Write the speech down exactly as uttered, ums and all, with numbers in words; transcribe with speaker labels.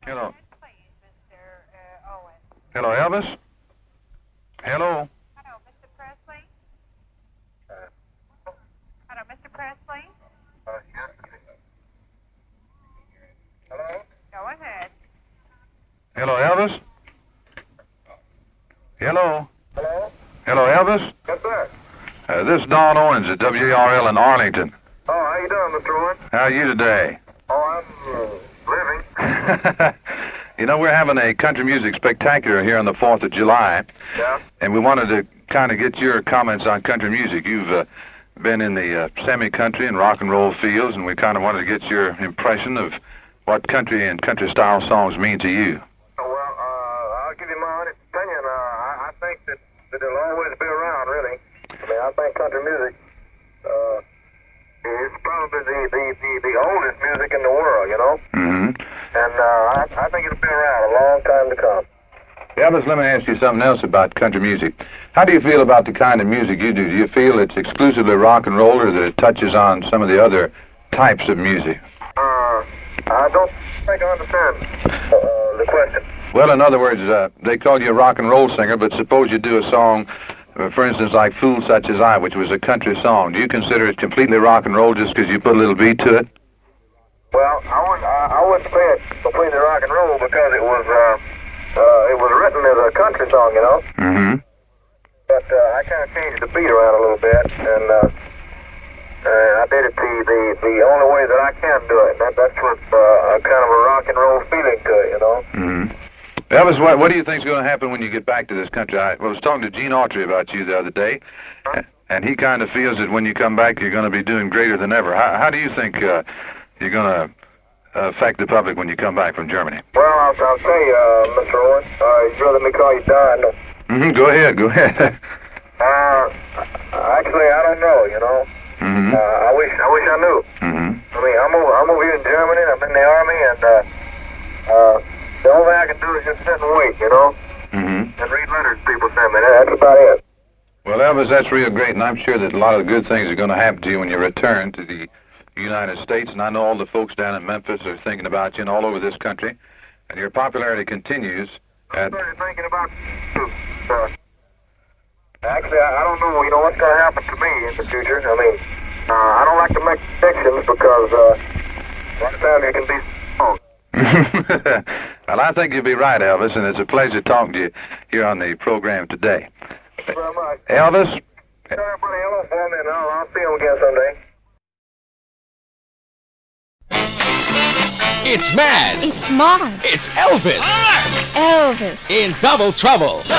Speaker 1: Hello. Hello, Elvis? Hello?
Speaker 2: Hello, Mister Presley? Hello, Mister Presley?
Speaker 3: Hello?
Speaker 2: Go ahead.
Speaker 1: Hello, Elvis? Hello?
Speaker 3: Hello?
Speaker 1: Hello, Elvis?
Speaker 3: Yes, sir.
Speaker 1: Uh, this is Don Owens at W A R L in Arlington.
Speaker 3: Oh, how you doing, Mister Owen?
Speaker 1: How are you today?
Speaker 3: Oh, I'm uh, living.
Speaker 1: You know, we're having a country music spectacular here on the fourth of July,
Speaker 3: Yeah?
Speaker 1: and we wanted to kind of get your comments on country music. You've uh, been in the uh, semi-country and rock and roll fields, and we kind of wanted to get your impression of what country and country-style songs mean to you.
Speaker 3: Oh, well, uh, I'll give you my honest opinion. Uh, I, I think that, that it'll always be around, really. I mean, I think country music uh, is probably the, the, the, the oldest music in the world, you know?
Speaker 1: Mm-hmm.
Speaker 3: And uh, I, I think it'll be around a long time to come.
Speaker 1: Elvis, let me ask you something else about country music. How do you feel about the kind of music you do? Do you feel it's exclusively rock and roll, or that it touches on some of the other types of music?
Speaker 3: Uh, I don't think I understand uh, the question.
Speaker 1: Well, in other words, uh, they call you a rock and roll singer, but suppose you do a song, uh, for instance, like Fool Such As I, which was a country song. Do you consider it completely rock and roll just because you put a little beat to it?
Speaker 3: Well, I wouldn't, I, I wouldn't say it's completely rock and roll because it was, uh, uh, it was written as a country song, you know?
Speaker 1: Mm-hmm.
Speaker 3: But uh, I kind of changed the beat around a little bit, and uh, uh, I did it the, the, the only way that I can do it. That, that's with uh, a kind of a rock and roll feeling to it, you know?
Speaker 1: Mm-hmm. Elvis, what, what do you think is going to happen when you get back to this country? I was talking to Gene Autry about you the other day,
Speaker 3: Huh?
Speaker 1: and he kind of feels that when you come back, you're going to be doing greater than ever. How, how do you think uh, you're going to affect the public when you come back from Germany?
Speaker 3: Well, I'll, I'll tell you, uh, Mister Owen, uh, you'd rather me call you Don.
Speaker 1: Mm-hmm. Go ahead, go ahead.
Speaker 3: Uh, actually, I don't know, you know?
Speaker 1: Mm-hmm.
Speaker 3: Uh, I wish I wish I knew.
Speaker 1: Mm-hmm.
Speaker 3: I mean, I'm over, I'm over here in Germany, I'm in the Army, and uh, uh, the only thing I can do is just sit and wait, you know?
Speaker 1: Mm-hmm.
Speaker 3: And read letters people send me. That's about it.
Speaker 1: Well, Elvis, that's real great, and I'm sure that a lot of the good things are going to happen to you when you return to the United States, and I know all the folks down in Memphis are thinking about you and all over this country, and your popularity continues.
Speaker 3: I'm
Speaker 1: At,
Speaker 3: started thinking about you. Uh, actually, I, I don't know, you know, what's going to happen to me in the future. I mean, uh, I don't like to make predictions because uh, a lot of times you can be wrong.
Speaker 1: well, I think you'll be right, Elvis, and it's a pleasure talking to you here on the program today.
Speaker 3: Thank you very much.
Speaker 1: Elvis?
Speaker 3: Tell everybody hello for me, and I'll, I'll see them again someday.
Speaker 4: It's Mad.
Speaker 5: It's Marv.
Speaker 4: It's Elvis.
Speaker 5: Elvis.
Speaker 4: In double trouble.